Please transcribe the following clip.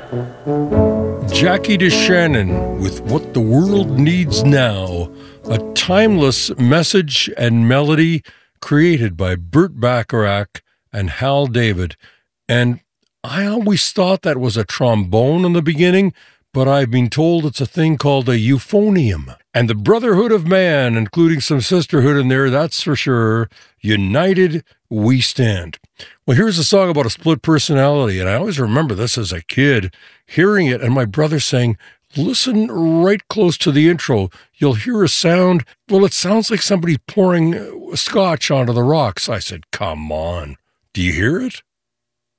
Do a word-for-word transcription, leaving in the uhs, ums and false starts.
Jackie DeShannon with What the World Needs Now, a timeless message and melody created by Burt Bacharach and Hal David. And I always thought that was a trombone in the beginning, but I've been told it's a thing called a euphonium. And the brotherhood of man, including some sisterhood in there, that's for sure. United we stand. Well, here's a song about a split personality, and I always remember this as a kid, hearing it, and my brother saying, listen right close to the intro. You'll hear a sound. Well, it sounds like somebody pouring scotch onto the rocks. I said, come on. Do you hear it?